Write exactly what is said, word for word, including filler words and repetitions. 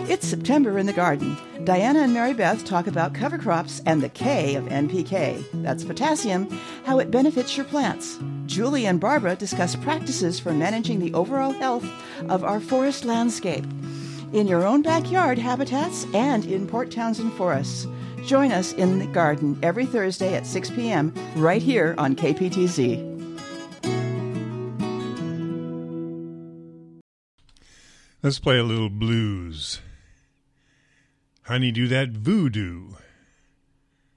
It's September in the garden. Diana and Mary Beth talk about cover crops and the K of N P K. That's potassium, how it benefits your plants. Julie and Barbara discuss practices for managing the overall health of our forest landscape, in your own backyard habitats and in Port Townsend forests. Join us in the garden every Thursday at six p.m. right here on K P T Z. Let's play a little blues. Honey, do that voodoo.